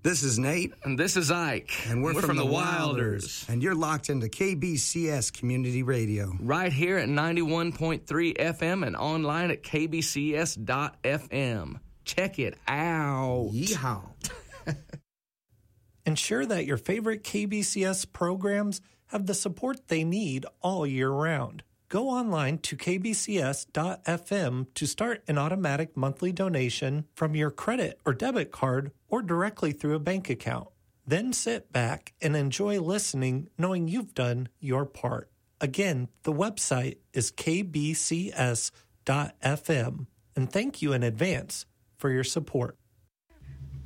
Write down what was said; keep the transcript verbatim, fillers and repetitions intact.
This is Nate. And this is Ike. And we're, we're from, from the, the Wilders. Wilders. And you're locked into K B C S Community Radio. Right here at ninety-one point three F M and online at k b c s dot f m. Check it out. Yeehaw. Ensure that your favorite K B C S programs have the support they need all year round. Go online to k b c s dot f m to start an automatic monthly donation from your credit or debit card or directly through a bank account. Then sit back and enjoy listening knowing you've done your part. Again, the website is k b c s dot f m. And thank you in advance for your support.